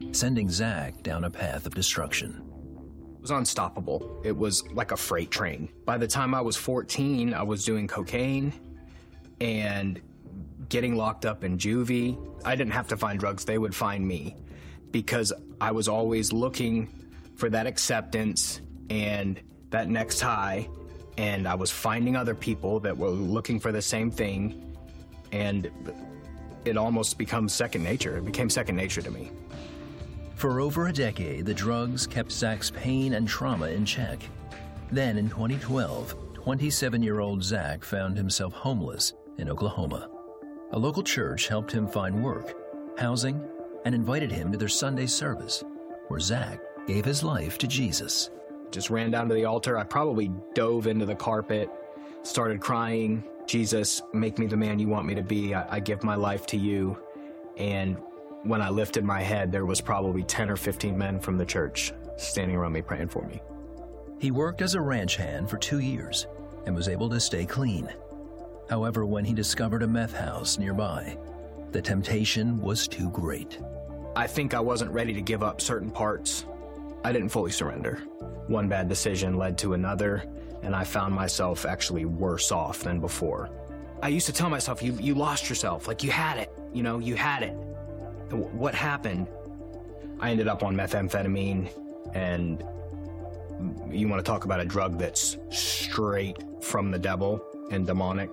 sending Zach down a path of destruction. It was unstoppable. It was like a freight train. By the time I was 14, I was doing cocaine and getting locked up in juvie. I didn't have to find drugs, they would find me, because I was always looking for that acceptance and that next high, and I was finding other people that were looking for the same thing, and it almost becomes second nature. It became second nature to me. For over a decade, the drugs kept Zach's pain and trauma in check. Then in 2012, 27-year-old Zach found himself homeless in Oklahoma. A local church helped him find work, housing, and invited him to their Sunday service, where Zach gave his life to Jesus. Just ran down to the altar. I probably dove into the carpet, started crying. Jesus, make me the man you want me to be. I give my life to you. And when I lifted my head, there was probably 10 or 15 men from the church standing around me praying for me. He worked as a ranch hand for 2 years and was able to stay clean. However, when he discovered a meth house nearby, the temptation was too great. I think I wasn't ready to give up certain parts. I didn't fully surrender. One bad decision led to another, and I found myself actually worse off than before. I used to tell myself, you lost yourself, like you had it, you had it. What happened? I ended up on methamphetamine, and you want to talk about a drug that's straight from the devil and demonic.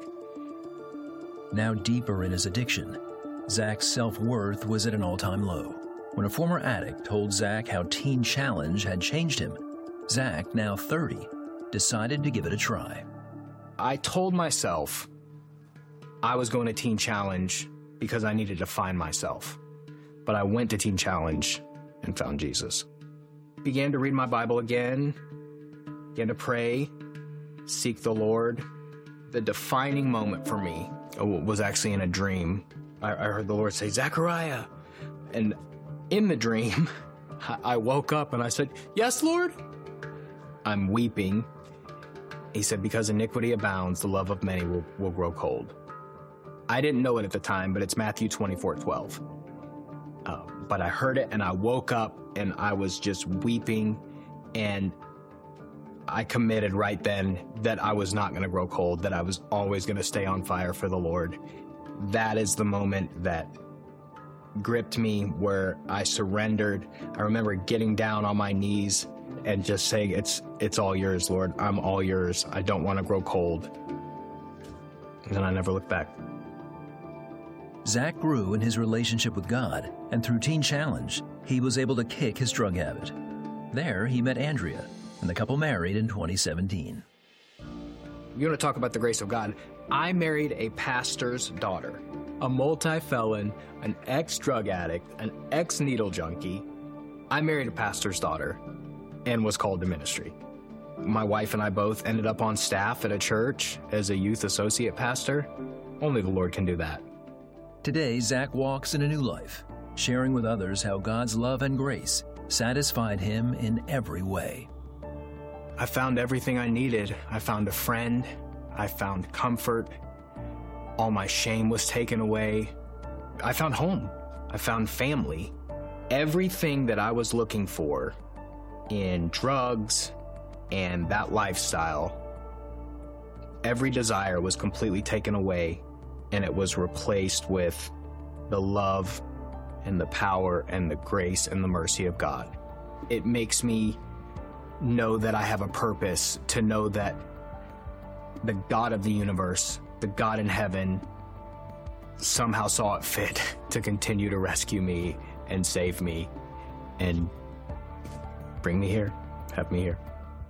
Now deeper in his addiction, Zach's self-worth was at an all-time low. When a former addict told Zach how Teen Challenge had changed him, Zach, now 30, decided to give it a try. I told myself I was going to Teen Challenge because I needed to find myself. But I went to Teen Challenge and found Jesus. Began to read my Bible again, began to pray, seek the Lord. The defining moment for me was actually in a dream. I heard the Lord say, Zechariah. And in the dream, I woke up and I said, yes, Lord. I'm weeping. He said, because iniquity abounds, the love of many will grow cold. I didn't know it at the time, but it's Matthew 24:12. But I heard it and I woke up and I was just weeping, and I committed right then that I was not going to grow cold, that I was always going to stay on fire for the Lord. That is the moment that gripped me, where I surrendered. I remember getting down on my knees and just saying, it's all yours, Lord. I'm all yours. I don't want to grow cold. And then I never looked back. Zach grew in his relationship with God, and through Teen Challenge, he was able to kick his drug habit. There, he met Andrea, and the couple married in 2017. You want to talk about the grace of God? I married a pastor's daughter, a multi-felon, an ex-drug addict, an ex-needle junkie. I married a pastor's daughter and was called to ministry. My wife and I both ended up on staff at a church as a youth associate pastor. Only the Lord can do that. Today, Zach walks in a new life, sharing with others how God's love and grace satisfied him in every way. I found everything I needed. I found a friend. I found comfort. All my shame was taken away. I found home. I found family. Everything that I was looking for in drugs and that lifestyle, every desire was completely taken away, and it was replaced with the love and the power and the grace and the mercy of God. It makes me know that I have a purpose, to know that the God of the universe, the God in heaven, somehow saw it fit to continue to rescue me and save me and bring me here, have me here.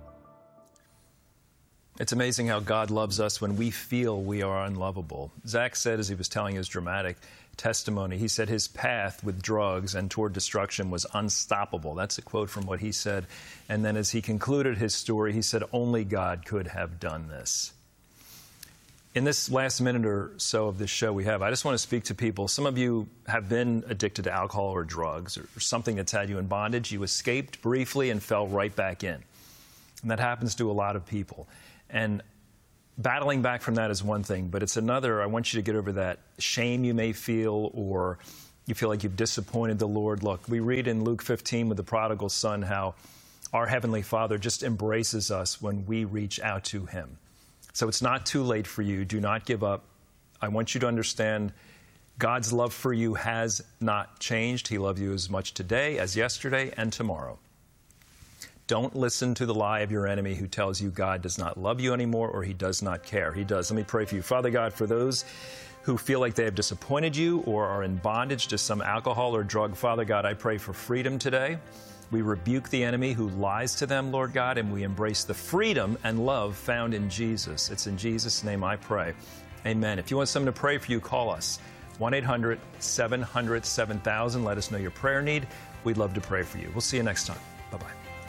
It's amazing how God loves us when we feel we are unlovable. Zach said, as he was telling his dramatic testimony, he said his path with drugs and toward destruction was unstoppable. That's a quote from what he said. And then as he concluded his story, he said, only God could have done this. In this last minute or so of this show I just want to speak to people. Some of you have been addicted to alcohol or drugs or something that's had you in bondage. You escaped briefly and fell right back in. And that happens to a lot of people. And battling back from that is one thing, but it's another. I want you to get over that shame you may feel, or you feel like you've disappointed the Lord. Look, we read in Luke 15 with the prodigal son how our Heavenly Father just embraces us when we reach out to Him. So it's not too late for you. Do not give up. I want you to understand God's love for you has not changed. He loves you as much today as yesterday and tomorrow. Don't listen to the lie of your enemy who tells you God does not love you anymore or He does not care. He does. Let me pray for you. Father God, for those who feel like they have disappointed you or are in bondage to some alcohol or drug, Father God, I pray for freedom today. We rebuke the enemy who lies to them, Lord God, and we embrace the freedom and love found in Jesus. It's in Jesus' name I pray. Amen. If you want someone to pray for you, call us. 1-800-700-7000. Let us know your prayer need. We'd love to pray for you. We'll see you next time. Bye-bye.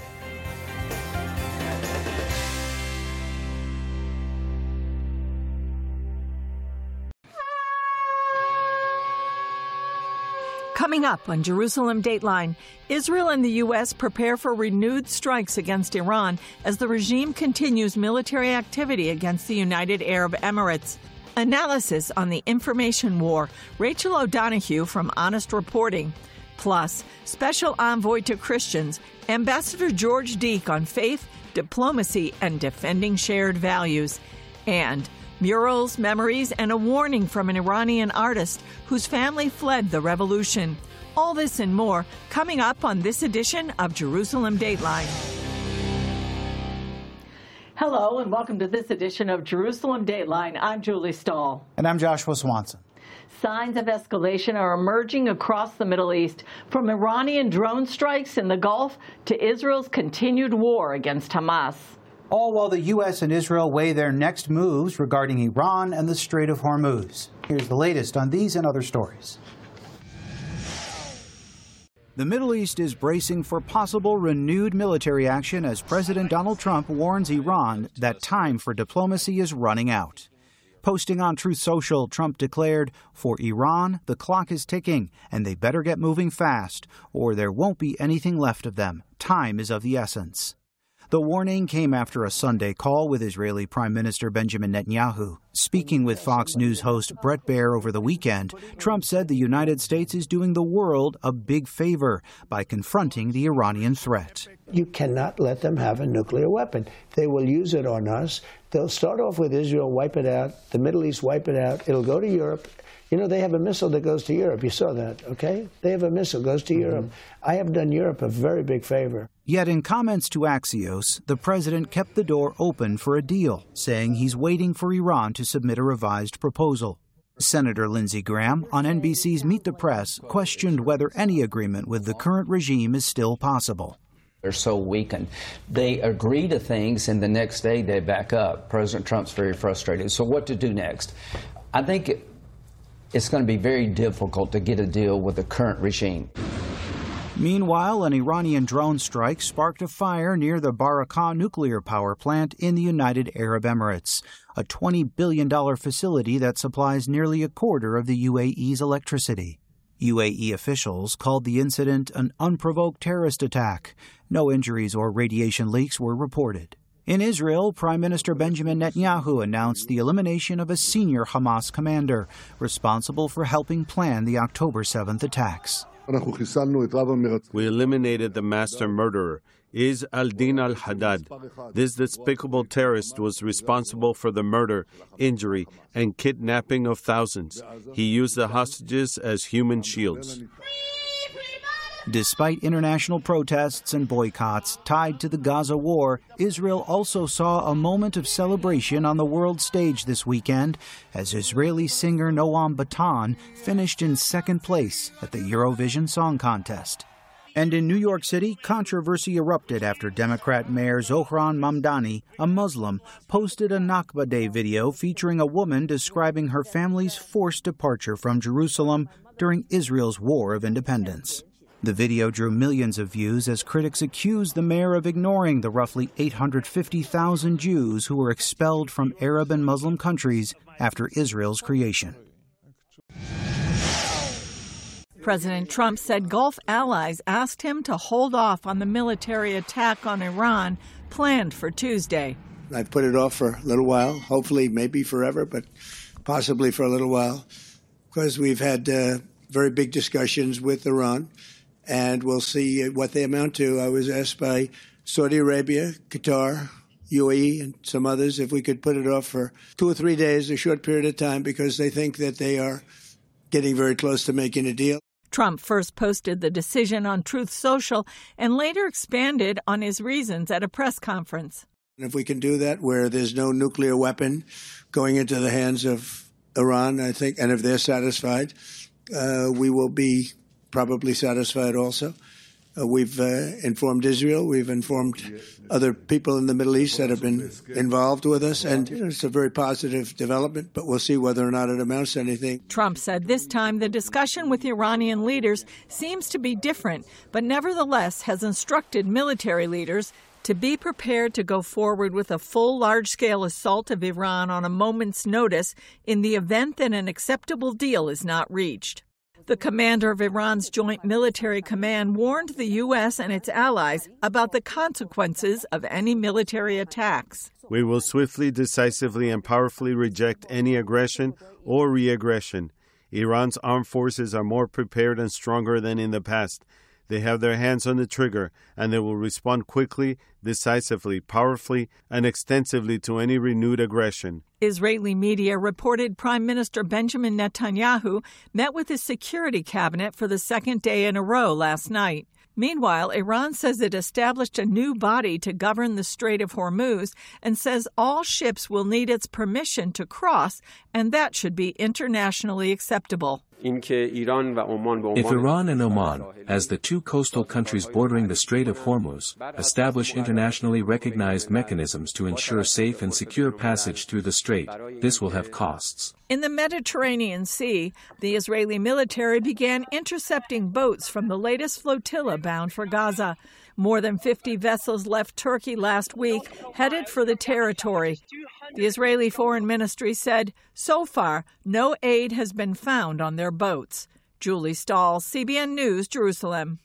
Coming up on Jerusalem Dateline, Israel and the U.S. prepare for renewed strikes against Iran as the regime continues military activity against the United Arab Emirates. Analysis on the information war, Rachel O'Donoghue from Honest Reporting. Plus, special envoy to Christians, Ambassador George Deek on faith, diplomacy, and defending shared values. And murals, memories, and a warning from an Iranian artist whose family fled the revolution. All this and more coming up on this edition of Jerusalem Dateline. Hello and welcome to this edition of Jerusalem Dateline. I'm Julie Stahl. And I'm Joshua Swanson. Signs of escalation are emerging across the Middle East, from Iranian drone strikes in the Gulf to Israel's continued war against Hamas. All while the U.S. and Israel weigh their next moves regarding Iran and the Strait of Hormuz. Here's the latest on these and other stories. The Middle East is bracing for possible renewed military action as President Donald Trump warns Iran that time for diplomacy is running out. Posting on Truth Social, Trump declared, "For Iran, the clock is ticking, and they better get moving fast, or there won't be anything left of them. Time is of the essence." The warning came after a Sunday call with Israeli Prime Minister Benjamin Netanyahu. Speaking with Fox News host Bret Baier over the weekend, Trump said the United States is doing the world a big favor by confronting the Iranian threat. You cannot let them have a nuclear weapon. They will use it on us. They'll start off with Israel, wipe it out, the Middle East, wipe it out. It'll go to Europe. You know, they have a missile that goes to Europe. You saw that, okay? They have a missile that goes to Europe. I have done Europe a very big favor. Yet in comments to Axios, the president kept the door open for a deal, saying he's waiting for Iran to submit a revised proposal. Senator Lindsey Graham on NBC's Meet the Press questioned whether any agreement with the current regime is still possible. They're so weakened. They agree to things, and the next day they back up. President Trump's very frustrated. So what to do next? I think it's going to be very difficult to get a deal with the current regime. Meanwhile, an Iranian drone strike sparked a fire near the Barakah nuclear power plant in the United Arab Emirates, a $20 billion facility that supplies nearly a quarter of the UAE's electricity. UAE officials called the incident an unprovoked terrorist attack. No injuries or radiation leaks were reported. In Israel, Prime Minister Benjamin Netanyahu announced the elimination of a senior Hamas commander responsible for helping plan the October 7th attacks. We eliminated the master murderer, Izz al-Din al-Haddad. This despicable terrorist was responsible for the murder, injury, and kidnapping of thousands. He used the hostages as human shields. Despite international protests and boycotts tied to the Gaza war, Israel also saw a moment of celebration on the world stage this weekend as Israeli singer Noam Batan finished in second place at the Eurovision Song Contest. And in New York City, controversy erupted after Democrat Mayor Zohran Mamdani, a Muslim, posted a Nakba Day video featuring a woman describing her family's forced departure from Jerusalem during Israel's War of Independence. The video drew millions of views as critics accused the mayor of ignoring the roughly 850,000 Jews who were expelled from Arab and Muslim countries after Israel's creation. President Trump said Gulf allies asked him to hold off on the military attack on Iran planned for Tuesday. I've put it off for a little while, hopefully maybe forever, but possibly for a little while, because we've had very big discussions with Iran, and we'll see what they amount to. I was asked by Saudi Arabia, Qatar, UAE, and some others if we could put it off for 2 or 3 days, a short period of time, because they think that they are getting very close to making a deal. Trump first posted the decision on Truth Social and later expanded on his reasons at a press conference. If we can do that where there's no nuclear weapon going into the hands of Iran, I think, and if they're satisfied, we will be probably satisfied also. We've informed Israel. We've informed other people in the Middle East that have been involved with us. And it's a very positive development, but we'll see whether or not it amounts to anything. Trump said this time the discussion with Iranian leaders seems to be different, but nevertheless has instructed military leaders to be prepared to go forward with a full large-scale assault of Iran on a moment's notice in the event that an acceptable deal is not reached. The commander of Iran's Joint Military Command warned the U.S. and its allies about the consequences of any military attacks. We will swiftly, decisively, and powerfully reject any aggression or re-aggression. Iran's armed forces are more prepared and stronger than in the past. They have their hands on the trigger, and they will respond quickly, decisively, powerfully, and extensively to any renewed aggression. Israeli media reported Prime Minister Benjamin Netanyahu met with his security cabinet for the second day in a row last night. Meanwhile, Iran says it established a new body to govern the Strait of Hormuz and says all ships will need its permission to cross, and that should be internationally acceptable. If Iran and Oman, as the two coastal countries bordering the Strait of Hormuz, establish internationally recognized mechanisms to ensure safe and secure passage through the strait, this will have costs. In the Mediterranean Sea, the Israeli military began intercepting boats from the latest flotilla bound for Gaza. More than 50 vessels left Turkey last week, headed for the territory. The Israeli Foreign Ministry said, so far, no aid has been found on their boats. Julie Stahl, CBN News, Jerusalem.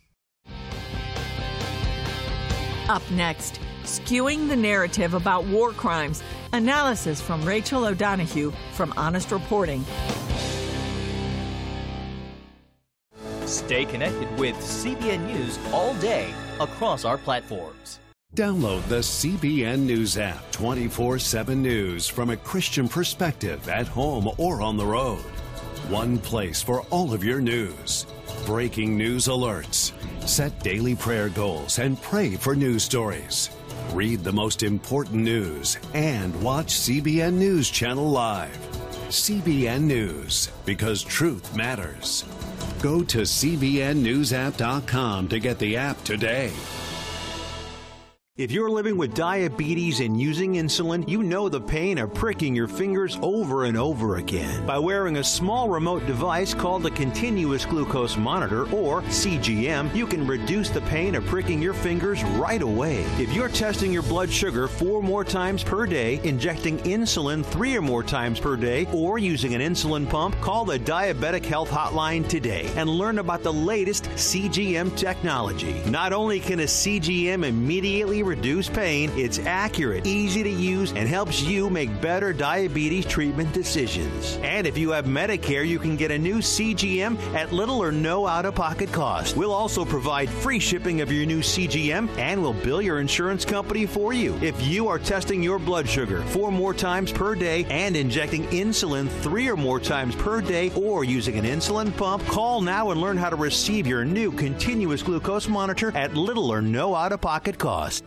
Up next, skewing the narrative about war crimes. Analysis from Rachel O'Donoghue from Honest Reporting. Stay connected with CBN News all day across our platforms. Download the CBN News app, 24/7 news from a Christian perspective at home or on the road. One place for all of your news. Breaking news alerts. Set daily prayer goals and pray for news stories. Read the most important news and watch CBN News Channel live. CBN News, because truth matters. Go to cbnnewsapp.com to get the app today. If you're living with diabetes and using insulin, you know the pain of pricking your fingers over and over again. By wearing a small remote device called a continuous glucose monitor, or CGM, you can reduce the pain of pricking your fingers right away. If you're testing your blood sugar 4 more times per day, injecting insulin 3 or more times per day, or using an insulin pump, call the Diabetic Health Hotline today and learn about the latest CGM technology. Not only can a CGM immediately reduce pain, it's accurate, easy to use, and helps you make better diabetes treatment decisions. And if you have Medicare, you can get a new CGM at little or no out-of-pocket cost. We'll also provide free shipping of your new CGM, and we'll bill your insurance company for you. If you are testing your blood sugar 4 more times per day and injecting insulin 3 or more times per day, or using an insulin pump, call now and learn how to receive your new continuous glucose monitor at little or no out-of-pocket cost.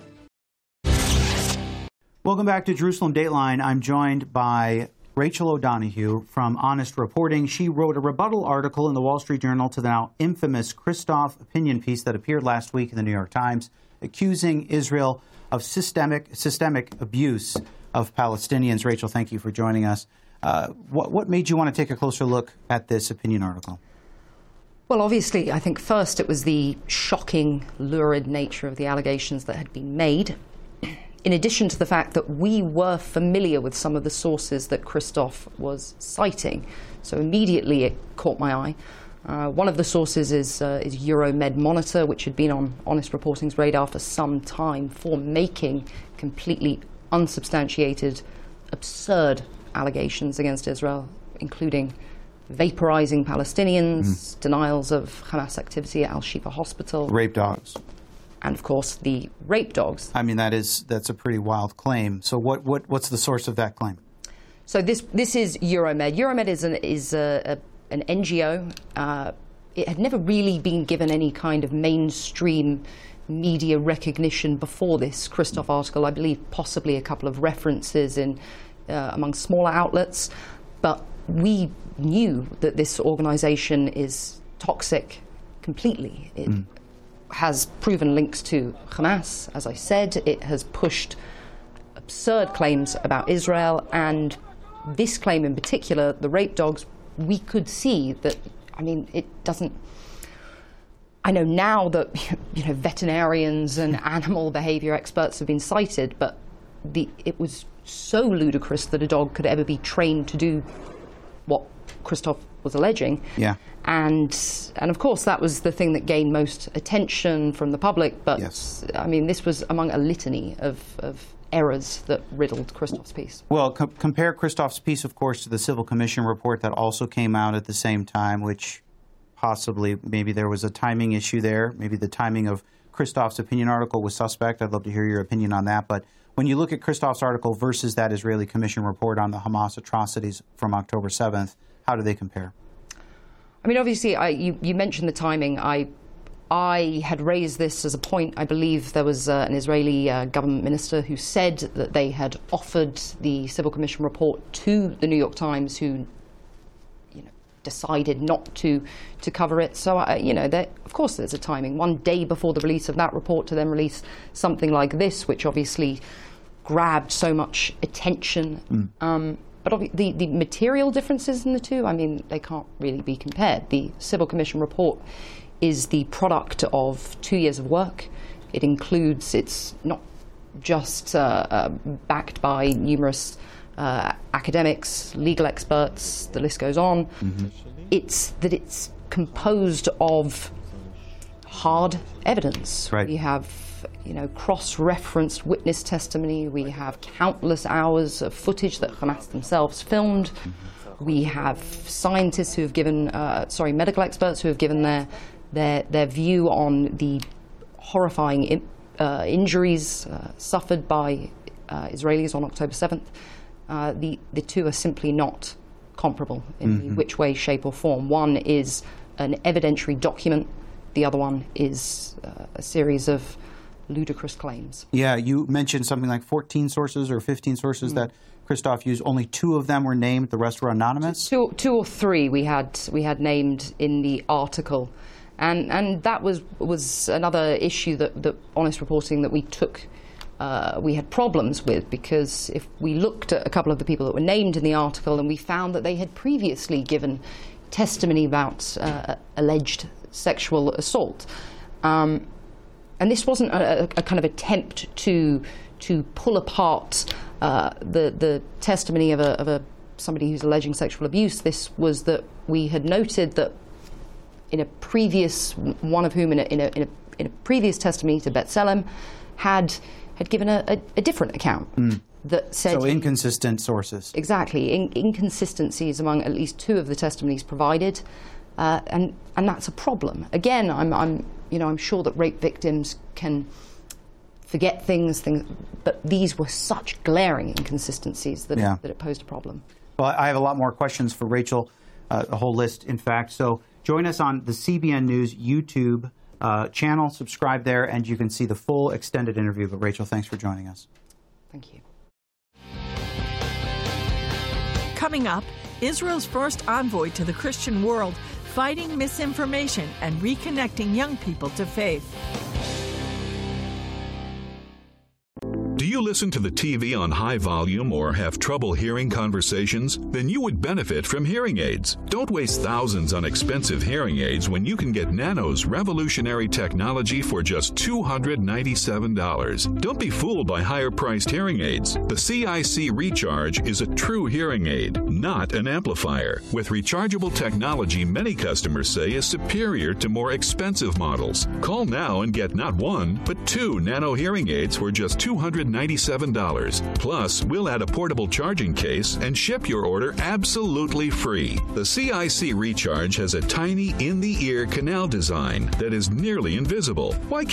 Welcome back to Jerusalem Dateline. I'm joined by Rachel O'Donoghue from Honest Reporting. She wrote a rebuttal article in the Wall Street Journal to the now infamous Christoph opinion piece that appeared last week in the New York Times, accusing Israel of systemic abuse of Palestinians. Rachel, thank you for joining us. What made you want to take a closer look at this opinion article? Well, obviously, I think first it was the shocking, lurid nature of the allegations that had been made, in addition to the fact that we were familiar with some of the sources that Christoph was citing. So immediately it caught my eye. One of the sources is Euromed Monitor, which had been on Honest Reporting's radar for some time for making completely unsubstantiated, absurd allegations against Israel, including vaporizing Palestinians, denials of Hamas activity at Al-Shifa Hospital. Rape dogs. And, of course, the rape dogs. I mean, that's a pretty wild claim. So what's the source of that claim? So this is Euromed. Euromed is an NGO. It had never really been given any kind of mainstream media recognition before this Christoph article. I believe possibly a couple of references in among smaller outlets. But we knew that this organization is toxic completely. It has proven links to Hamas, as I said. It has pushed absurd claims about Israel, and this claim in particular, the rape dogs, we could see that, I mean, it doesn't... I know now that veterinarians and animal behavior experts have been cited, but it was so ludicrous that a dog could ever be trained to do what Christoph was alleging. Yeah. And of course, that was the thing that gained most attention from the public. But, yes. I mean, this was among a litany of errors that riddled Christoph's piece. Well, compare Christoph's piece, of course, to the Civil Commission report that also came out at the same time, which possibly maybe there was a timing issue there. Maybe the timing of Christoph's opinion article was suspect. I'd love to hear your opinion on that. But when you look at Christoph's article versus that Israeli Commission report on the Hamas atrocities from October 7th, how do they compare? I mean, obviously, you mentioned the timing. I had raised this as a point. I believe there was an Israeli government minister who said that they had offered the Civil Commission report to the New York Times, who decided not to cover it. So, of course there's a timing. One day before the release of that report to then release something like this, which obviously grabbed so much attention. But the material differences in the two, I mean, they can't really be compared. The Civil Commission report is the product of 2 years of work. It includes, it's not just backed by numerous academics, legal experts, the list goes on. It's that it's composed of hard evidence. Right. We have, cross-referenced witness testimony. We have countless hours of footage that Hamas themselves filmed. We have scientists who have given, medical experts who have given their view on the horrifying injuries suffered by Israelis on October 7th. The two are simply not comparable in which way, shape or form. One is an evidentiary document. The other one is a series of ludicrous claims. Yeah, you mentioned something like 14 sources or 15 sources that Christoph used. Only 2 of them were named. The rest were anonymous? Two or three we had named in the article. And that was another issue that Honest Reporting that we took we had problems with, because if we looked at a couple of the people that were named in the article and we found that they had previously given testimony about alleged sexual assault, and this wasn't a kind of attempt to pull apart the testimony of somebody who's alleging sexual abuse. This was that we had noted that in a previous, one of whom in a previous testimony to B'Tselem had given a different account that said... So inconsistent sources. Exactly. Inconsistencies among at least 2 of the testimonies provided, and that's a problem. Again, I'm sure that rape victims can forget things, but these were such glaring inconsistencies that it posed a problem. Well, I have a lot more questions for Rachel, a whole list, in fact. So join us on the CBN News YouTube channel. Subscribe there, and you can see the full extended interview. But Rachel, thanks for joining us. Thank you. Coming up, Israel's first envoy to the Christian world, fighting misinformation and reconnecting young people to faith. Do you listen to the TV on high volume or have trouble hearing conversations? Then you would benefit from hearing aids. Don't waste thousands on expensive hearing aids when you can get Nano's revolutionary technology for just $297. Don't be fooled by higher-priced hearing aids. The CIC Recharge is a true hearing aid, not an amplifier. With rechargeable technology many customers say is superior to more expensive models. Call now and get not 1, but 2 Nano hearing aids for just $297 $97. Plus, we'll add a portable charging case and ship your order absolutely free. The CIC Recharge has a tiny in-the-ear canal design that is nearly invisible. Why